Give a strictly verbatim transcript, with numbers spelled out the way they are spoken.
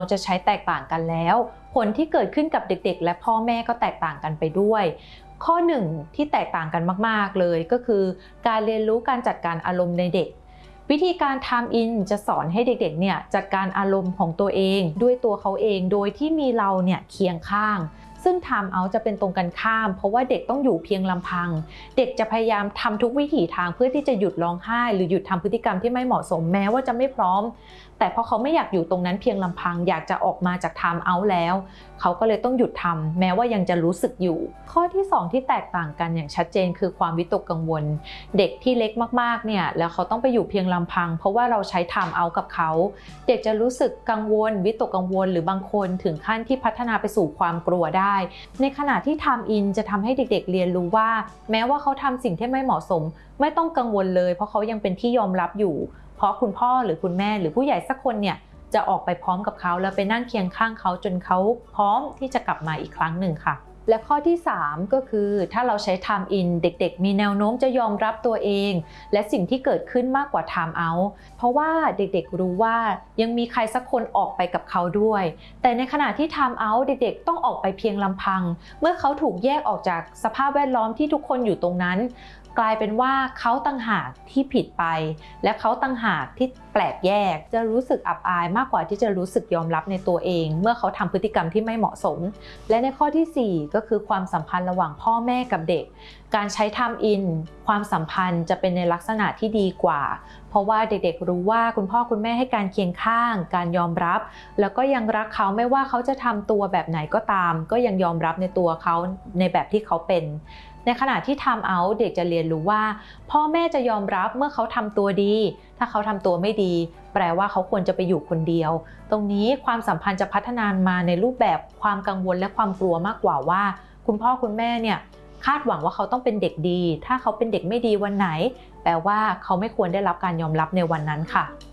จะใช้แตกต่างกันแล้วผลที่เกิดขึ้นกับเด็กๆและพ่อแม่ก็แตกต่างกันไปด้วยข้อหนึ่งที่แตกต่างกันมากๆเลยก็คือการเรียนรู้การจัดการอารมณ์ในเด็กวิธีการ Time In จะสอนให้เด็กๆเนี่ยจัดการอารมณ์ของตัวเองด้วยตัวเขาเองโดยที่มีเราเนี่ยเคียงข้างซึ่ง Time Out จะเป็นตรงกันข้ามเพราะว่าเด็กต้องอยู่เพียงลำพังเด็กจะพยายามทำทุกวิถีทางเพื่อที่จะหยุดร้องไห้หรือหยุดทำพฤติกรรมที่ไม่เหมาะสมแม้ว่าจะไม่พร้อมแต่พอเขาไม่อยากอยู่ตรงนั้นเพียงลำพังอยากจะออกมาจาก Time Out แล้วเขาก็เลยต้องหยุดทำแม้ว่ายังจะรู้สึกอยู่ข้อที่สองที่แตกต่างกันอย่างชัดเจนคือความวิตกกังวลเด็กที่เล็กมากๆเนี่ยแล้วเขาต้องไปอยู่เพียงลำพังเพราะว่าเราใช้ Time Out กับเขาเด็กจะรู้สึกกังวลวิตกกังวลหรือบางคนถึงขั้นที่พัฒนาไปสู่ความกลัวได้ในขณะที่ Time In จะทำให้เด็กๆเรียนรู้ว่าแม้ว่าเขาทำสิ่งที่ไม่เหมาะสมไม่ต้องกังวลเลยเพราะเขายังเป็นที่ยอมรับอยู่เพราะคุณพ่อหรือคุณแม่หรือผู้ใหญ่สักคนเนี่ยจะออกไปพร้อมกับเขาแล้วไปนั่งเคียงข้างเขาจนเขาพร้อมที่จะกลับมาอีกครั้งหนึ่งค่ะและข้อที่สามก็คือถ้าเราใช้ Time In เด็กๆมีแนวโน้มจะยอมรับตัวเองและสิ่งที่เกิดขึ้นมากกว่า Time Out เพราะว่าเด็กๆรู้ว่ายังมีใครสักคนออกไปกับเขาด้วยแต่ในขณะที่ Time Out เด็กๆต้องออกไปเพียงลำพังเมื่อเขาถูกแยกออกจากสภาพแวดล้อมที่ทุกคนอยู่ตรงนั้นกลายเป็นว่าเขาต่างหากที่ผิดไปและเขาต่างหากที่แปลกแยกจะรู้สึกอับอายมากกว่าที่จะรู้สึกยอมรับในตัวเองเมื่อเขาทำพฤติกรรมที่ไม่เหมาะสมและในข้อที่สี่ก็คือความสัมพันธ์ระหว่างพ่อแม่กับเด็กการใช้ Time In ความสัมพันธ์จะเป็นในลักษณะที่ดีกว่าเพราะว่าเด็กๆรู้ว่าคุณพ่อคุณแม่ให้การเคียงข้างการยอมรับแล้วก็ยังรักเขาไม่ว่าเขาจะทำตัวแบบไหนก็ตามก็ยังยอมรับในตัวเขาในแบบที่เขาเป็นในขณะที่ Time Out เด็กจะเรียนรู้ว่าพ่อแม่จะยอมรับเมื่อเขาทำตัวดีถ้าเขาทำตัวไม่ดีแปลว่าเขาควรจะไปอยู่คนเดียวตรงนี้ความสัมพันธ์จะพัฒนามาในรูปแบบความกังวลและความกลัวมากกว่าว่าคุณพ่อคุณแม่เนี่ยคาดหวังว่าเขาต้องเป็นเด็กดีถ้าเขาเป็นเด็กไม่ดีวันไหนแปลว่าเขาไม่ควรได้รับการยอมรับในวันนั้นค่ะ